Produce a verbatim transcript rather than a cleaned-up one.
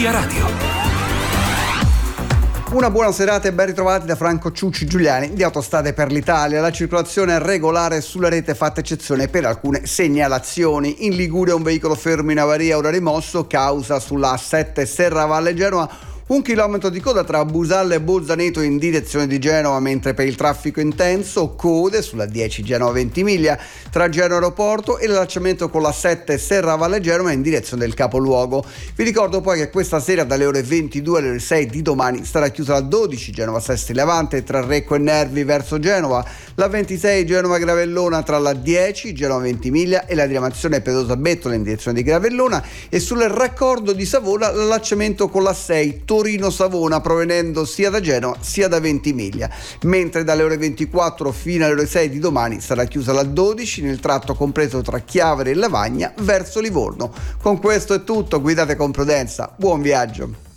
Via Radio. Una buona serata e ben ritrovati da Franco Ciucci Giuliani di Autostrade per l'Italia. La circolazione è regolare sulla rete, fatta eccezione per alcune segnalazioni. In Liguria un veicolo fermo in avaria, ora rimosso, causa sulla A sette Serravalle Genova. Un chilometro di coda tra Busalla e Bolzaneto in direzione di Genova, mentre per il traffico intenso code sulla dieci Genova Ventimiglia tra Genova Aeroporto e l'allacciamento con la sette Serravalle Genova in direzione del capoluogo. Vi ricordo poi che questa sera dalle ore ventidue alle ore sei di domani sarà chiusa la dodici Genova Sesti Levante tra Recco e Nervi verso Genova, la ventisei Genova Gravellona tra la dieci Genova Ventimiglia e la diramazione Pedosa Bettola in direzione di Gravellona, e sul raccordo di Savona l'allacciamento con la sei Torino-Savona provenendo sia da Genova sia da Ventimiglia, mentre dalle ore ventiquattro fino alle ore sei di domani sarà chiusa la dodici nel tratto compreso tra Chiavari e Lavagna verso Livorno. Con questo è tutto, guidate con prudenza, buon viaggio.